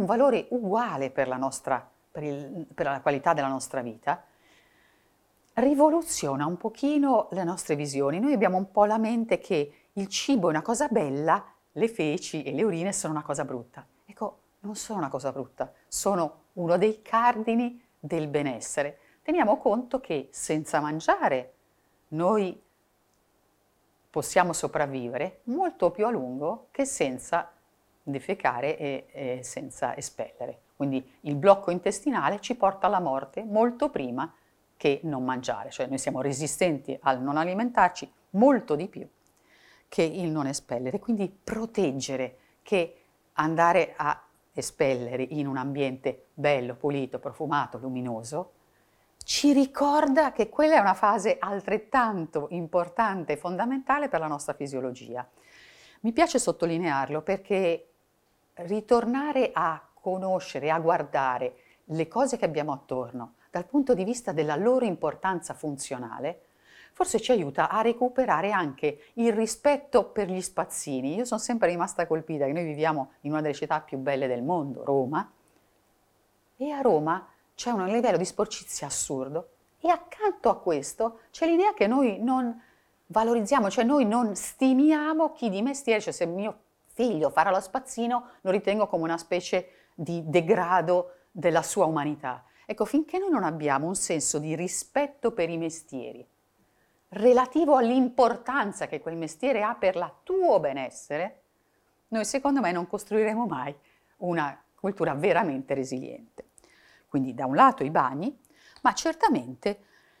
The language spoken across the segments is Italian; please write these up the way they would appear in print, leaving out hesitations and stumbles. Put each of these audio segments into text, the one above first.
un valore uguale per per la qualità della nostra vita, rivoluziona un pochino le nostre visioni. Noi abbiamo un po' la mente che il cibo è una cosa bella, le feci e le urine sono una cosa brutta. Ecco, non sono una cosa brutta, sono uno dei cardini del benessere. Teniamo conto che senza mangiare noi possiamo sopravvivere molto più a lungo che senza defecare e senza espellere. Quindi il blocco intestinale ci porta alla morte molto prima che non mangiare, cioè noi siamo resistenti al non alimentarci molto di più che il non espellere. Quindi proteggere che andare a espellere in un ambiente bello, pulito, profumato, luminoso, ci ricorda che quella è una fase altrettanto importante e fondamentale per la nostra fisiologia. Mi piace sottolinearlo perché ritornare a conoscere, a guardare le cose che abbiamo attorno dal punto di vista della loro importanza funzionale, forse ci aiuta a recuperare anche il rispetto per gli spazzini. Io sono sempre rimasta colpita che noi viviamo in una delle città più belle del mondo, Roma, e a Roma c'è un livello di sporcizia assurdo e accanto a questo c'è l'idea che noi non valorizziamo, cioè noi non stimiamo chi di mestiere, cioè se mio figlio farà lo spazzino lo ritengo come una specie di degrado della sua umanità. Ecco, finché noi non abbiamo un senso di rispetto per i mestieri, relativo all'importanza che quel mestiere ha per il tuo benessere, noi secondo me non costruiremo mai una cultura veramente resiliente. Quindi da un lato i bagni, ma certamente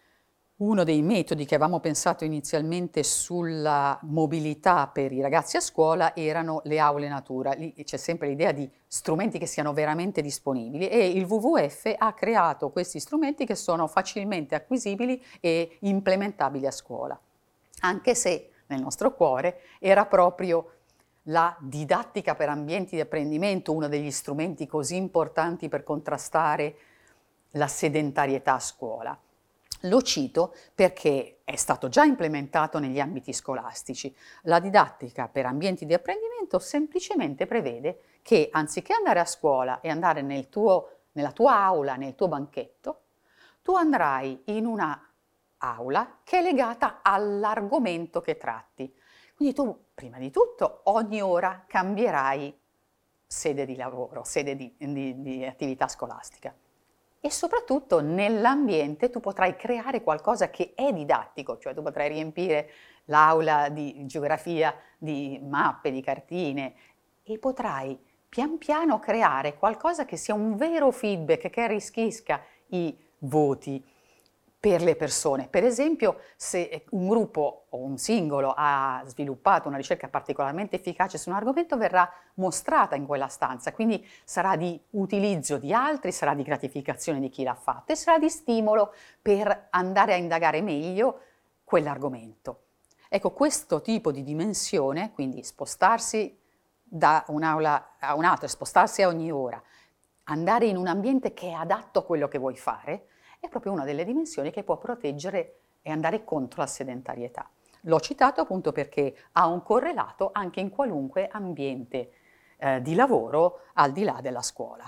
uno dei metodi che avevamo pensato inizialmente sulla mobilità per i ragazzi a scuola erano le aule natura. Lì c'è sempre l'idea di strumenti che siano veramente disponibili e il WWF ha creato questi strumenti che sono facilmente acquisibili e implementabili a scuola, anche se nel nostro cuore era proprio la didattica per ambienti di apprendimento, uno degli strumenti così importanti per contrastare la sedentarietà a scuola. Lo cito perché è stato già implementato negli ambiti scolastici. La didattica per ambienti di apprendimento semplicemente prevede che anziché andare a scuola e andare nella tua aula, nel tuo banchetto, tu andrai in una aula che è legata all'argomento che tratti. Quindi tu, prima di tutto, ogni ora cambierai sede di lavoro, sede di attività scolastica. E soprattutto nell'ambiente tu potrai creare qualcosa che è didattico, cioè tu potrai riempire l'aula di geografia di mappe, di cartine e potrai pian piano creare qualcosa che sia un vero feedback, che arricchisca i voti per le persone. Per esempio, se un gruppo o un singolo ha sviluppato una ricerca particolarmente efficace su un argomento, verrà mostrata in quella stanza, quindi sarà di utilizzo di altri, sarà di gratificazione di chi l'ha fatto e sarà di stimolo per andare a indagare meglio quell'argomento. Ecco, questo tipo di dimensione, quindi spostarsi da un'aula a un'altra, spostarsi a ogni ora, andare in un ambiente che è adatto a quello che vuoi fare, è proprio una delle dimensioni che può proteggere e andare contro la sedentarietà. L'ho citato appunto perché ha un correlato anche in qualunque ambiente di lavoro al di là della scuola.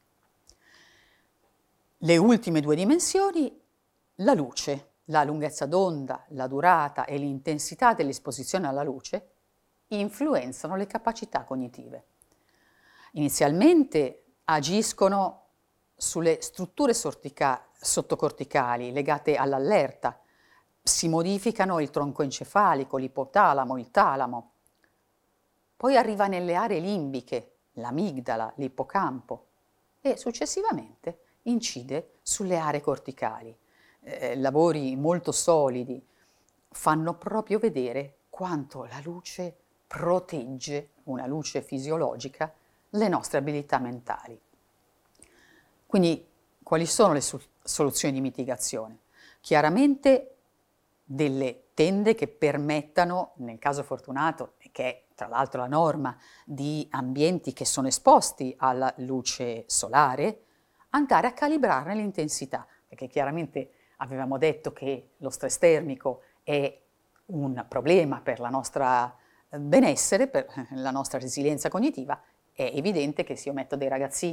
Le ultime due dimensioni, la luce, la lunghezza d'onda, la durata e l'intensità dell'esposizione alla luce influenzano le capacità cognitive. Inizialmente agiscono sulle strutture sottocorticali legate all'allerta, si modificano il tronco encefalico, l'ipotalamo, il talamo, poi arriva nelle aree limbiche, l'amigdala, l'ippocampo e successivamente incide sulle aree corticali. Lavori molto solidi fanno proprio vedere quanto la luce protegge, una luce fisiologica, le nostre abilità mentali. Quindi quali sono le soluzioni di mitigazione? Chiaramente delle tende che permettano, nel caso fortunato, che è tra l'altro la norma di ambienti che sono esposti alla luce solare, andare a calibrarne l'intensità, perché chiaramente avevamo detto che lo stress termico è un problema per la nostra benessere, per la nostra resilienza cognitiva. È evidente che se io metto dei ragazzini